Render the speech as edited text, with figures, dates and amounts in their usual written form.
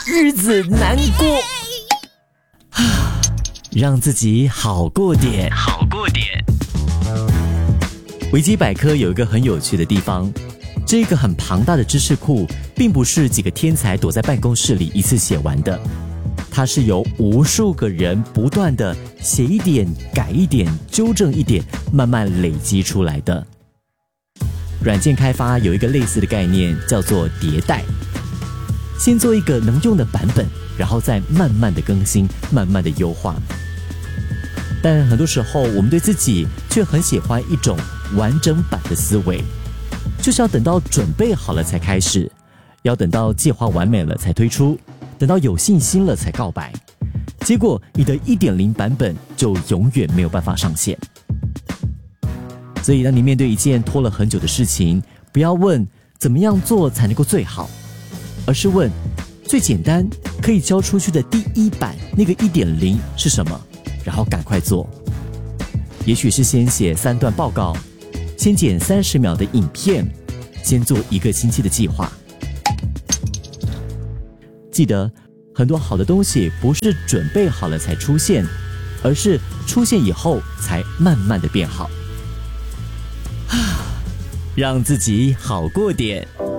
日子难过，让自己好过点。维基百科有一个很有趣的地方，这个很庞大的知识库并不是几个天才躲在办公室里一次写完的，它是由无数个人不断的写一点、改一点、纠正一点，慢慢累积出来的。软件开发有一个类似的概念，叫做迭代。先做一个能用的版本，然后再慢慢的更新，慢慢的优化。但很多时候我们对自己却很喜欢一种完整版的思维，就是要等到准备好了才开始，要等到计划完美了才推出，等到有信心了才告白，结果你的 1.0 版本就永远没有办法上线。所以当你面对一件拖了很久的事情，不要问怎么样做才能够最好，而是问最简单可以交出去的第一版那个 1.0 是什么，然后赶快做。也许是先写3段报告，先剪30秒的影片，先做1个星期的计划。记得很多好的东西不是准备好了才出现，而是出现以后才慢慢的变好。让自己好过点。